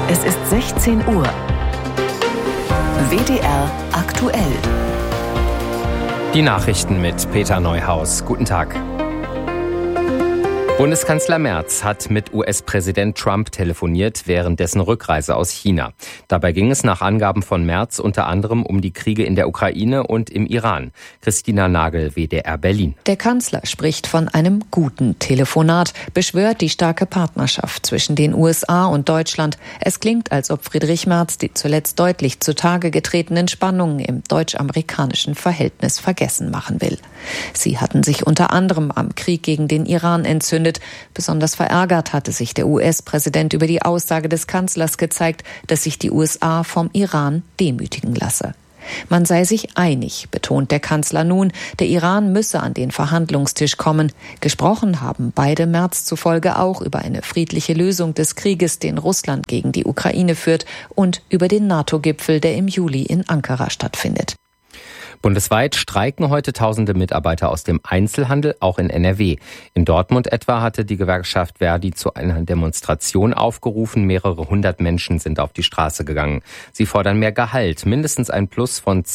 Es ist 16 Uhr. WDR aktuell. Die Nachrichten mit Peter Neuhaus. Guten Tag. Bundeskanzler Merz hat mit US-Präsident Trump telefoniert während dessen Rückreise aus China. Dabei ging es nach Angaben von Merz unter anderem um die Kriege in der Ukraine und im Iran. Christina Nagel, WDR Berlin. Der Kanzler spricht von einem guten Telefonat, beschwört die starke Partnerschaft zwischen den USA und Deutschland. Es klingt, als ob Friedrich Merz die zuletzt deutlich zutage getretenen Spannungen im deutsch-amerikanischen Verhältnis vergessen machen will. Sie hatten sich unter anderem am Krieg gegen den Iran entzündet. Besonders verärgert hatte sich der US-Präsident über die Aussage des Kanzlers gezeigt, dass sich die USA vom Iran demütigen lasse. Man sei sich einig, betont der Kanzler nun, der Iran müsse an den Verhandlungstisch kommen. Gesprochen haben beide Merz zufolge auch über eine friedliche Lösung des Krieges, den Russland gegen die Ukraine führt, und über den NATO-Gipfel, der im Juli in Ankara stattfindet. Bundesweit streiken heute tausende Mitarbeiter aus dem Einzelhandel, auch in NRW. In Dortmund etwa hatte die Gewerkschaft Verdi zu einer Demonstration aufgerufen. Mehrere hundert Menschen sind auf die Straße gegangen. Sie fordern mehr Gehalt, mindestens ein Plus von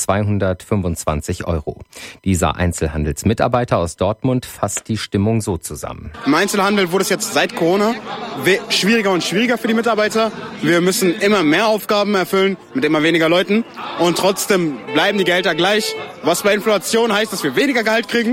225 €. Dieser Einzelhandelsmitarbeiter aus Dortmund fasst die Stimmung so zusammen. Im Einzelhandel wurde es jetzt seit Corona schwieriger und schwieriger für die Mitarbeiter. Wir müssen immer mehr Aufgaben erfüllen mit immer weniger Leuten und trotzdem bleiben die Gehälter gleich. Was bei Inflation heißt, dass wir weniger Gehalt kriegen.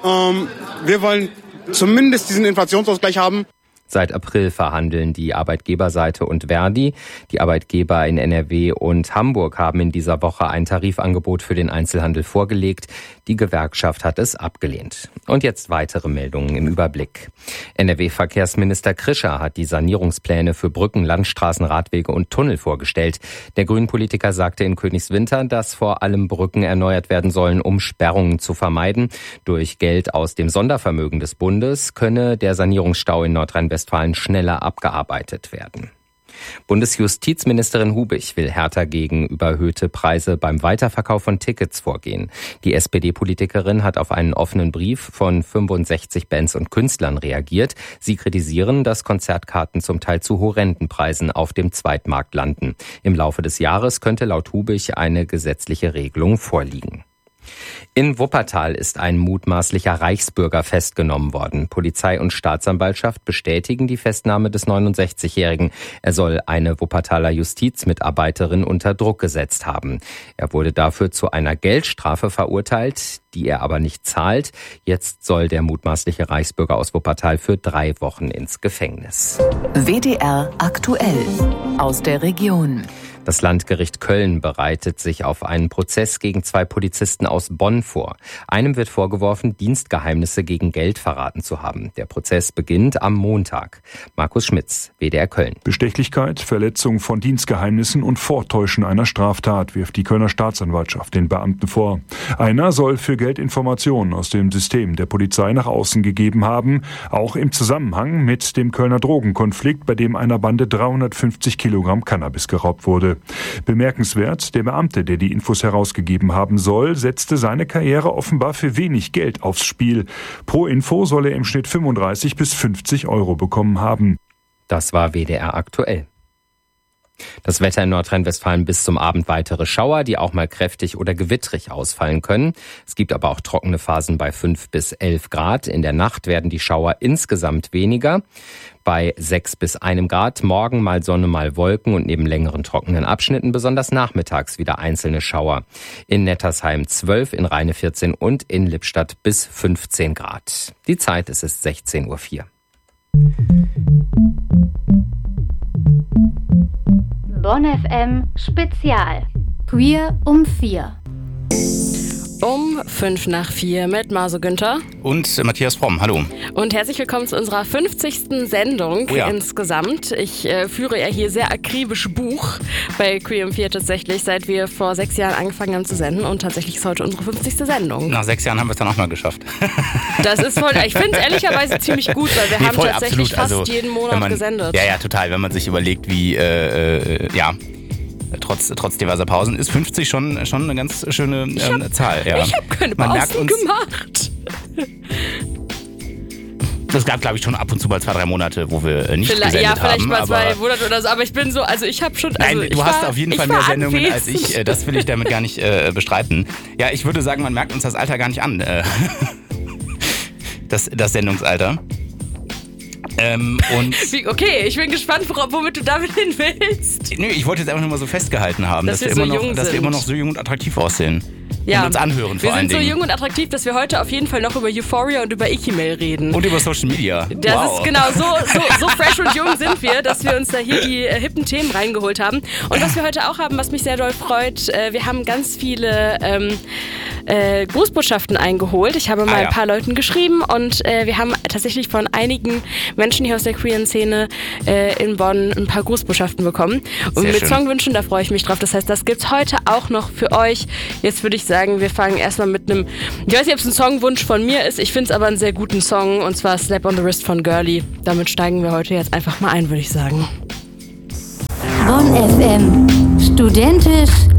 Wir wollen zumindest diesen Inflationsausgleich haben. Seit April verhandeln die Arbeitgeberseite und Verdi. Die Arbeitgeber in NRW und Hamburg haben in dieser Woche ein Tarifangebot für den Einzelhandel vorgelegt. Die Gewerkschaft hat es abgelehnt. Und jetzt weitere Meldungen im Überblick. NRW-Verkehrsminister Krischer hat die Sanierungspläne für Brücken, Landstraßen, Radwege und Tunnel vorgestellt. Der Grünen-Politiker sagte in Königswinter, dass vor allem Brücken erneuert werden sollen, um Sperrungen zu vermeiden. Durch Geld aus dem Sondervermögen des Bundes könne der Sanierungsstau in Nordrhein-Westfalen schneller abgearbeitet werden. Bundesjustizministerin Hubich will härter gegen überhöhte Preise beim Weiterverkauf von Tickets vorgehen. Die SPD-Politikerin hat auf einen offenen Brief von 65 Bands und Künstlern reagiert. Sie kritisieren, dass Konzertkarten zum Teil zu horrenden Preisen auf dem Zweitmarkt landen. Im Laufe des Jahres könnte laut Hubich eine gesetzliche Regelung vorliegen. In Wuppertal ist ein mutmaßlicher Reichsbürger festgenommen worden. Polizei und Staatsanwaltschaft bestätigen die Festnahme des 69-Jährigen. Er soll eine Wuppertaler Justizmitarbeiterin unter Druck gesetzt haben. Er wurde dafür zu einer Geldstrafe verurteilt, die er aber nicht zahlt. Jetzt soll der mutmaßliche Reichsbürger aus Wuppertal für 3 Wochen ins Gefängnis. WDR aktuell aus der Region. Das Landgericht Köln bereitet sich auf einen Prozess gegen 2 Polizisten aus Bonn vor. Einem wird vorgeworfen, Dienstgeheimnisse gegen Geld verraten zu haben. Der Prozess beginnt am Montag. Markus Schmitz, WDR Köln. Bestechlichkeit, Verletzung von Dienstgeheimnissen und Vortäuschen einer Straftat wirft die Kölner Staatsanwaltschaft den Beamten vor. Einer soll für Geld Informationen aus dem System der Polizei nach außen gegeben haben, auch im Zusammenhang mit dem Kölner Drogenkonflikt, bei dem einer Bande 350 Kilogramm Cannabis geraubt wurde. Bemerkenswert, der Beamte, der die Infos herausgegeben haben soll, setzte seine Karriere offenbar für wenig Geld aufs Spiel. Pro Info soll er im Schnitt 35 bis 50 € bekommen haben. Das war WDR aktuell. Das Wetter in Nordrhein-Westfalen: bis zum Abend weitere Schauer, die auch mal kräftig oder gewittrig ausfallen können. Es gibt aber auch trockene Phasen bei 5 bis 11 Grad. In der Nacht werden die Schauer insgesamt weniger, bei 6 bis 1 Grad. Morgen mal Sonne, mal Wolken und neben längeren trockenen Abschnitten besonders nachmittags wieder einzelne Schauer. In Nettersheim 12, in Rheine 14 und in Lippstadt bis 15 Grad. Die Zeit, es ist 16:04 Uhr. Bonn FM Spezial. Queer um 4. Um 4:05 mit Marso Günther und Matthias Fromm. Hallo. Und herzlich willkommen zu unserer 50. Sendung insgesamt. Ich führe ja hier sehr akribisch Buch bei Queer um 4 tatsächlich, seit wir vor 6 Jahren angefangen haben zu senden. Und tatsächlich ist heute unsere 50. Sendung. Nach 6 Jahren haben wir es dann auch mal geschafft. Das ist voll, ich finde es ehrlicherweise ziemlich gut, weil wir haben tatsächlich fast jeden Monat gesendet. Ja, total. Wenn man sich überlegt, wie, trotz diverser Pausen ist 50 schon eine ganz schöne Zahl. Ja. Ich habe keine Pausen gemacht. Es gab, glaube ich, schon ab und zu mal 2-3 Monate, wo wir nicht gesendet haben. Ja, vielleicht mal 2 Monate oder so, aber ich bin so, also ich habe schon... Also nein, du hast auf jeden Fall mehr Sendungen als ich, das will ich damit gar nicht bestreiten. Ja, ich würde sagen, man merkt uns das Alter gar nicht an, das Sendungsalter. Okay, ich bin gespannt, womit du damit hin willst. Nö, ich wollte jetzt einfach nur mal so festgehalten haben, dass wir immer noch so jung und attraktiv aussehen. Ja, und uns anhören vor allen Dingen. Wir sind so jung und attraktiv, dass wir heute auf jeden Fall noch über Euphoria und über Icky-Mail reden. Und über Social Media. Das ist genau, so fresh und jung sind wir, dass wir uns da hier die hippen Themen reingeholt haben. Und was wir heute auch haben, was mich sehr doll freut, wir haben ganz viele Grußbotschaften eingeholt. Ich habe mal ein paar Leuten geschrieben und wir haben tatsächlich von einigen Menschen hier aus der queeren Szene in Bonn ein paar Grußbotschaften bekommen. Und sehr mit schön. Songwünschen, da freue ich mich drauf. Das heißt, das gibt's heute auch noch für euch. Jetzt würde ich sagen, wir fangen erstmal mit einem, ich weiß nicht, ob es ein Songwunsch von mir ist, ich finde es aber einen sehr guten Song, und zwar Slap on the Wrist von Girlie. Damit steigen wir heute jetzt einfach mal ein, würde ich sagen. Bonn FM. Studentisch,